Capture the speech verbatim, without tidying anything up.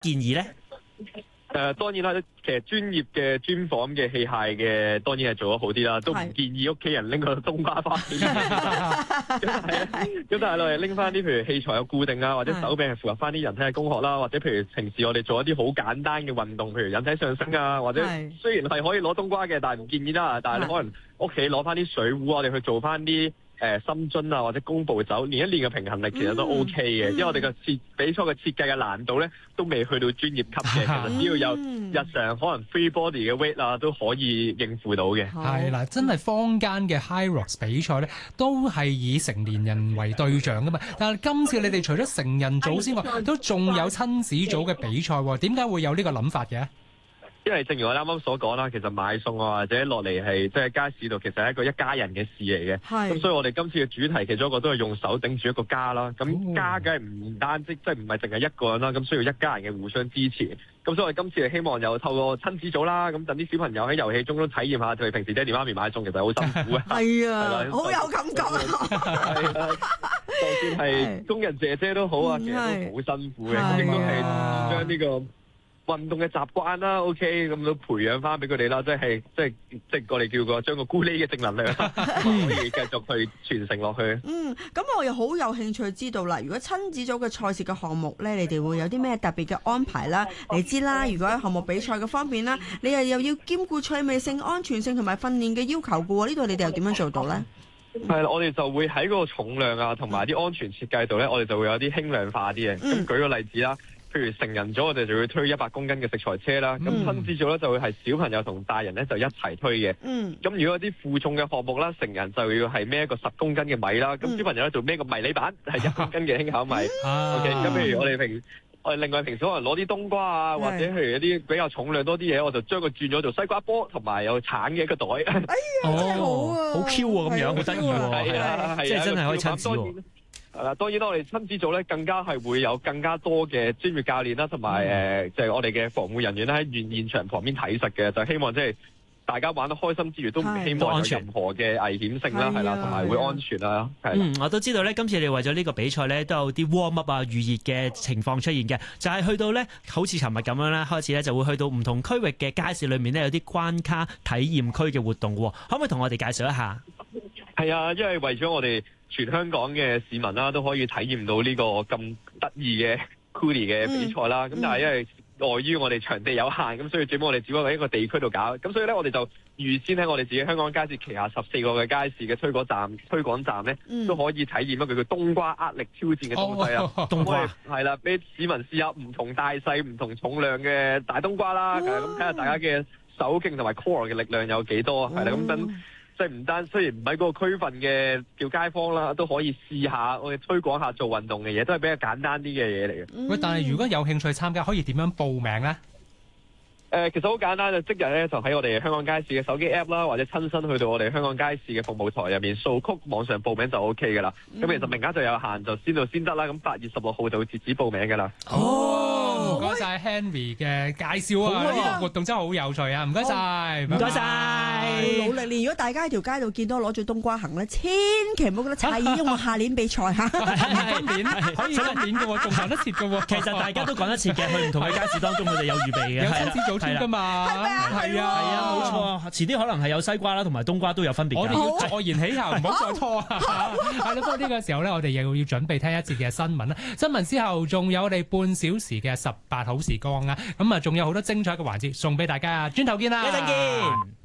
建議咧？ 誒、呃、當然啦，其實專業嘅專訪嘅器械嘅當然係做得好啲啦，都唔建議屋企人拎個冬瓜翻嚟。咁係啊，咁但係我哋拎翻啲譬如器材有固定啊，或者手柄係符合翻啲人體嘅工學啦，或者譬如平時我哋做一啲好簡單嘅運動，譬如引體上升啊，或者雖然係可以攞冬瓜嘅，但係唔建議啦。但係你可能屋企攞翻啲水壺，我哋去做翻啲誒深蹲啊，或者弓步走，練一練嘅平衡力其實都 O K 嘅，嗯嗯、因為我哋嘅設比賽嘅設計嘅難度咧都未去到專業級嘅，其實只要有日常可能 free body 嘅 weight 啊都可以應付到嘅。 係啦，真係坊間嘅 HYROX 比賽咧都係以成年人為對象噶嘛，但係今次你哋除咗成人組之外，都仲有親子組嘅比賽喎，點解會有呢個諗法嘅？ 因為正如我啱啱所講啦，其實買餸啊或者落嚟係即係街市度，其實係一個一家人嘅事嚟嘅。咁所以我哋今次嘅主題其中一個都係用手頂住一個家啦。咁家梗係唔單止即係唔係淨係一個人啦，咁需要一家人嘅互相支持。咁所以我哋今次係希望有透過親子組啦，咁等啲小朋友喺遊戲中都體驗下，佢哋平時爹哋媽咪買餸其實好辛苦嘅。 係啊，好有感覺啊！ 係啊，就算係工人姐姐都好啊，其實都好辛苦嘅。咁亦都係將呢個運動嘅習慣啦 ，OK， 咁都培養翻俾佢哋啦，即係即係即係我哋叫個將個咕喱嘅正能量可以繼續去傳承落去。 嗯，咁我又好有興趣知道啦，如果親子組嘅賽事嘅項目咧，你哋會有啲咩特別嘅安排啦？你知啦，如果喺項目比賽嘅方面啦，你又又要兼顧趣味性、安全性同埋訓練嘅要求嘅喎，呢度你哋又點樣做到咧？ 係啦，我哋就會喺嗰個重量啊，同埋啲安全設計度咧，我哋就會有啲輕量化啲嘅。咁、嗯、舉個例子啦。譬如成人組，我哋就會推一百公斤嘅食材車啦。咁親子組咧就會係小朋友同大人咧就一齊推嘅。咁、嗯、如果啲負重嘅項目啦，成人就要係孭一個十公斤嘅米啦。咁、嗯、小朋友咧就孭個迷你版，係一公斤嘅輕巧米。 啊、 OK，咁譬如我哋平我哋另外平時可能攞啲冬瓜啊，或者譬如一啲比較重量多啲嘢，我就將佢轉咗做西瓜波，同埋有橙嘅一個袋。哎呀， 真係好啊！ 好 Q 喎，咁樣好得意喎， 係啊， 即係真係可以親子喎。 係啦，當然啦，我哋親子組咧更加係會有更加多嘅專業教練啦，同埋誒，即係我哋嘅防護人員咧喺現現場旁邊睇實嘅，就希望即係大家玩得開心之餘，都唔希望有任何嘅危險性啦，係啦，同埋會安全啦。 嗯，我都知道咧，今次你為咗呢個比賽咧，都有啲 warm up 啊、預熱嘅情況出現嘅，就係、是、去到咧，好似尋日咁樣啦，開始咧就會去到唔同區域嘅街市裏面咧，有啲關卡體驗區嘅活動喎，可唔可以同我哋介紹一下？ 係啊，因為為咗我哋全香港嘅市民啦，都可以體驗到呢個咁得意嘅 Coolie 嘅比賽啦。咁、嗯、但係因為礙於我哋場地有限，咁所以最尾我哋只不過喺一個地區度搞。咁所以咧，我哋就預先喺我哋自己香港街市旗下十四個嘅街市嘅推廣站、推廣站咧，嗯、都可以體驗一個叫冬瓜壓力挑戰嘅東西啊！冬瓜係啦，俾市民試下唔同大細、唔同重量嘅大冬瓜啦。咁睇下大家嘅手勁同埋 core 嘅力量有幾多啊？係啦，咁等。即係唔單雖然唔喺嗰個區份嘅叫街坊啦，都可以試下我哋推廣下做運動嘅嘢，都係比較簡單啲嘅嘢嚟嘅。 喂，但係如果有興趣參加，可以點樣報名咧？ 誒、呃，其實好簡單，就即日咧就喺我哋香港街市嘅手機 app 啦，或者親身去到我哋香港街市嘅服務台入面掃曲網上報名就 O K 噶啦。咁、嗯、其實名額就有限，就先到先得啦。咁八月十六號就會截止報名噶啦。 哦，唔該晒 Henry 嘅介紹啊！呢、啊、個活動真係好有趣啊！唔該晒，唔該晒， 努力練。如果大家喺條街度見到攞住冬瓜行咧，千祈唔好覺得詫異，因為我下年比賽嚇。 今年可以今年嘅喎，仲行得切嘅喎。 其實大家都講得切嘅，去唔同嘅街市當中，佢哋有預備嘅。 有親子組添㗎嘛？ 係咪啊？ 係啊， 係啊，冇錯。遲啲可能係有西瓜啦，同埋冬瓜都有分別。 我哋要坐言起行，唔好再拖啊！係啦，不過呢個時候咧，我哋又要準備聽一節嘅新聞啦。新聞之後，仲有我哋半小時嘅十八好時光啊！咁啊，仲有好多精彩嘅環節送俾大家，轉頭見啦！一陣見。